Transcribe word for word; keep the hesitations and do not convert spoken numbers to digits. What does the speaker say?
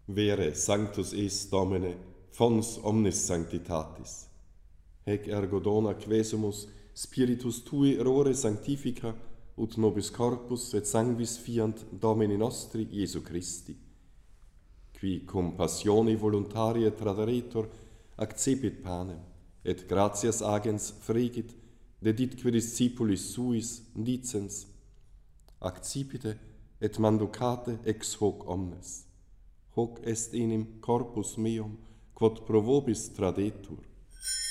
Vere sanctus es Domine, fons omnis sanctitatis. Hec ergo dona quesumus spiritus tui errore sanctifica, ut nobis corpus et sanguis fiant Domini nostri Iesu Christi, qui cum passione voluntaria traderetur accepit panem, et gratias agens fregit, deditque discipulis suis dicens, accipite et manducate ex hoc omnes. Hoc est enim corpus meum, quod pro vobis tradetur.